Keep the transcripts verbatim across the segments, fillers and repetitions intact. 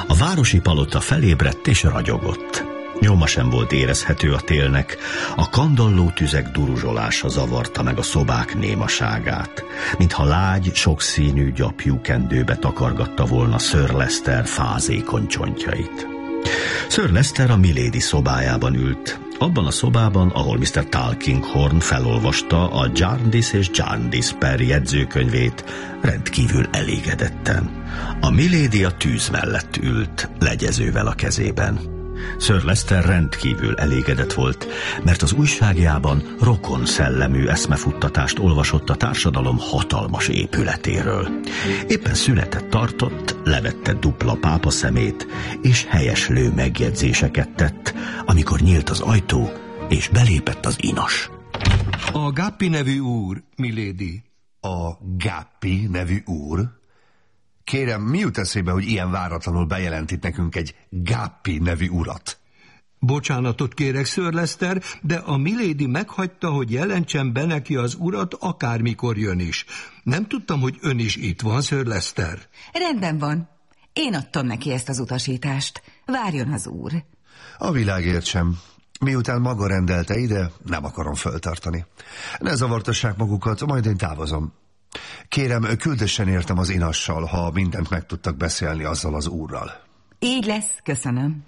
A városi palota felébredt és ragyogott. Nyoma sem volt érezhető a télnek, a kandalló tüzek duruzsolása zavarta meg a szobák némaságát, mintha lágy, sokszínű gyapjú kendőbe takargatta volna Sir Leicester fázékony csontjait. Sir Leicester a Milady szobájában ült, abban a szobában, ahol miszter Tulkinghorn felolvasta a Jarndyce és Jarndyce per jegyzőkönyvét rendkívül elégedetten. A Milady a tűz mellett ült, legyezővel a kezében. Sir Leicester rendkívül elégedett volt, mert az újságjában rokon szellemű eszmefuttatást olvasott a társadalom hatalmas épületéről. Éppen szünetet tartott, levette dupla pápa szemét, és helyeslő megjegyzéseket tett, amikor nyílt az ajtó, és belépett az inas. A Guppy nevű úr, milady. A Guppy nevű úr? Kérem, mi jut eszébe, hogy ilyen váratlanul bejelent itt nekünk egy Guppy nevű urat? Bocsánatot kérek, Sir Leicester, de a milady meghagyta, hogy jelentsen be neki az urat, akármikor jön is. Nem tudtam, hogy ön is itt van, Sir Leicester. Rendben van. Én adtam neki ezt az utasítást. Várjon az úr. A világért sem. Miután maga rendelte ide, nem akarom föltartani. Ne zavartassák magukat, majd én távozom. Kérem, küldössen értem az inassal, ha mindent meg tudtak beszélni azzal az úrral. Így lesz, köszönöm.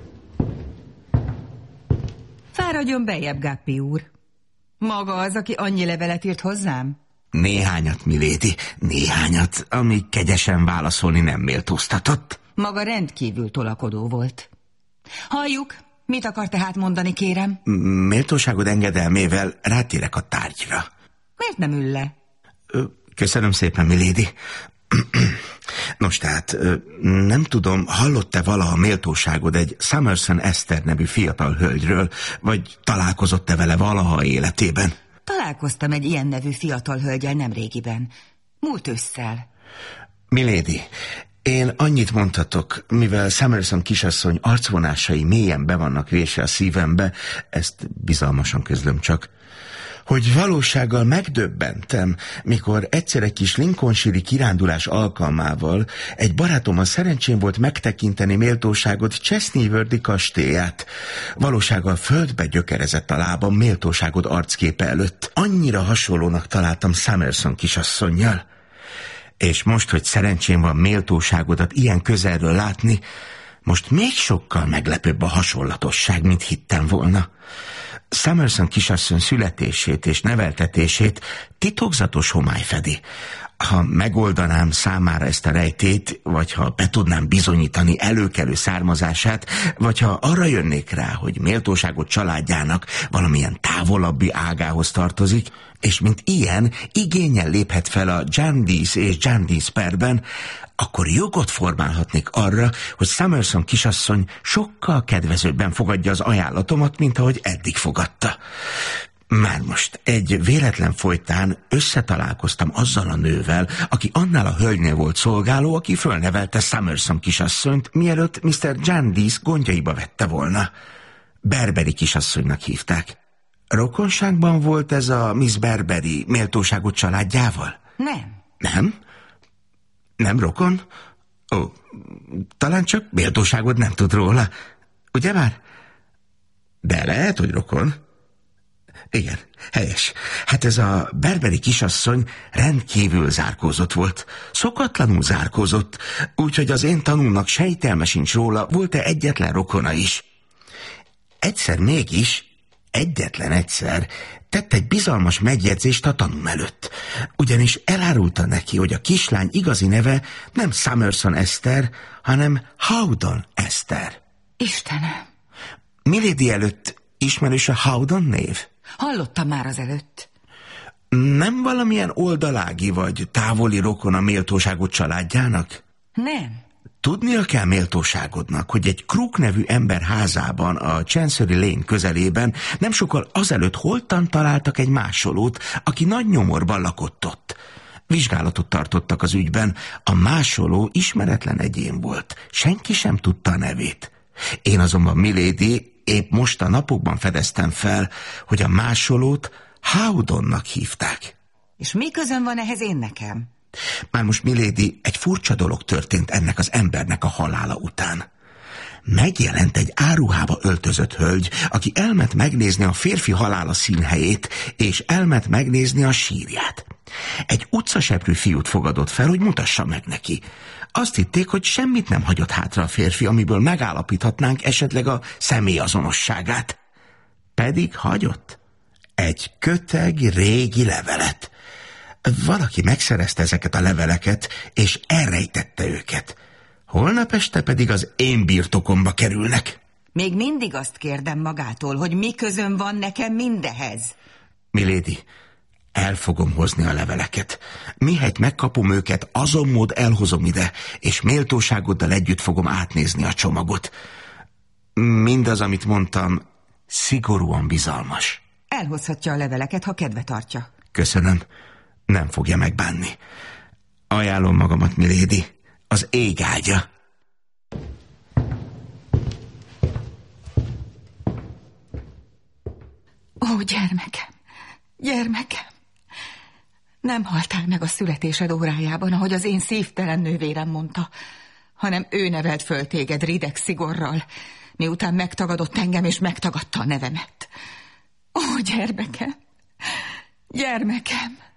Fáradjon bejebb, Guppy úr. Maga az, aki annyi levelet írt hozzám? Néhányat, milady, néhányat, ami kegyesen válaszolni nem méltóztatott. Maga rendkívül tolakodó volt. Halljuk, mit akar tehát mondani, kérem? Méltóságod engedelmével rátérek a tárgyra. Miért nem ül le? Köszönöm szépen, milady. Nos tehát, nem tudom, hallott-e valaha méltóságod egy Summerson Esther nevű fiatal hölgyről, vagy találkozott-e vele valaha életében? Találkoztam egy ilyen nevű fiatal hölgyel nemrégiben. Múlt ősszel. Milady, én annyit mondhatok, mivel Summerson kisasszony arcvonásai mélyen be vannak vésve a szívembe, ezt bizalmasan közlöm csak, hogy valósággal megdöbbentem, mikor egyszer egy kis Lincolnshire-i kirándulás alkalmával egy barátommal szerencsém volt megtekinteni méltóságot Chesney-Worthy kastélyát. Valósággal földbe gyökerezett a lábam méltóságod arcképe előtt. Annyira hasonlónak találtam Summerson kisasszonnyal. És most, hogy szerencsém van méltóságodat ilyen közelről látni, most még sokkal meglepőbb a hasonlatosság, mint hittem volna. Summerson kisasszony születését és neveltetését titokzatos homály fedi. Ha megoldanám számára ezt a rejtét, vagy ha be tudnám bizonyítani előkelő származását, vagy ha arra jönnék rá, hogy méltóságot családjának valamilyen távolabbi ágához tartozik, és mint ilyen igénnyel léphet fel a Jarndyce és Jarndyce perben, akkor jogot formálhatnék arra, hogy Summerson kisasszony sokkal kedvezőbben fogadja az ajánlatomat, mint ahogy eddig fogadta. Már most egy véletlen folytán összetalálkoztam azzal a nővel, aki annál a hölgynél volt szolgáló, aki fölnevelte Summerson kisasszonyt, mielőtt miszter Jarndyce gondjaiba vette volna. Berberi kisasszonynak hívták. Rokonságban volt ez a Miss Berberi méltóságot családjával? Nem. Nem? Nem rokon? Ó, talán csak méltóságod nem tud róla. Ugye már? De lehet, hogy rokon. Igen, helyes. Hát ez a berberi kisasszony rendkívül zárkózott volt. Szokatlanul zárkózott, úgyhogy az én tanúmnak sejtelme sincs róla, volt-e egyetlen rokona is. Egyszer mégis, egyetlen egyszer tett egy bizalmas megjegyzést a tanúm előtt. Ugyanis elárulta neki, hogy a kislány igazi neve nem Summerson Esther, hanem Howdon Esther. Istenem! Milady előtt ismerős a Howdon név? Hallottam már azelőtt. Nem valamilyen oldalági vagy távoli rokon a méltóságot családjának? Nem. Tudnia kell méltóságodnak, hogy egy Crook nevű ember házában a Chancery Lane közelében nem sokkal azelőtt holtan találtak egy másolót, aki nagy nyomorban lakott ott. Vizsgálatot tartottak az ügyben, a másoló ismeretlen egyén volt, senki sem tudta a nevét. Én azonban, milady, épp most a napokban fedeztem fel, hogy a másolót Howdonnak hívták. És mi közön van ehhez én nekem? Már most, milady, egy furcsa dolog történt ennek az embernek a halála után. Megjelent egy áruhába öltözött hölgy, aki elment megnézni a férfi halála színhelyét, és elment megnézni a sírját. Egy utcaseprű fiút fogadott fel, hogy mutassa meg neki. Azt hitték, hogy semmit nem hagyott hátra a férfi, amiből megállapíthatnánk esetleg a személyazonosságát. Pedig hagyott egy köteg régi levelet. Valaki megszerezte ezeket a leveleket, és elrejtette őket. Holnap este pedig az én birtokomba kerülnek. Még mindig azt kérdem magától, hogy mi közöm van nekem mindehez. Milady, el fogom hozni a leveleket. Mihelyt megkapom őket, azon mód elhozom ide, és méltóságoddal együtt fogom átnézni a csomagot. Mindaz, amit mondtam, szigorúan bizalmas. Elhozhatja a leveleket, ha kedve tartja. Köszönöm. Nem fogja megbánni. Ajánlom magamat, milady. Az ég áldja. Ó, gyermekem, gyermekem, nem haltál meg a születésed órájában, ahogy az én szívtelen nővérem mondta, hanem ő nevelt föl téged rideg szigorral, miután megtagadott engem és megtagadta a nevemet. Ó, gyermekem, gyermekem!